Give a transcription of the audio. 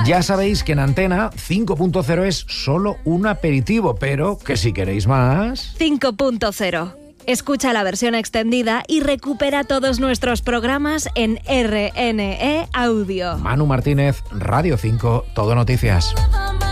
Ya sabéis que en Antena 5.0 es solo un aperitivo, pero que si queréis más... 5.0. Escucha la versión extendida y recupera todos nuestros programas en RNE Audio. Manu Martínez, Radio 5, Todo Noticias.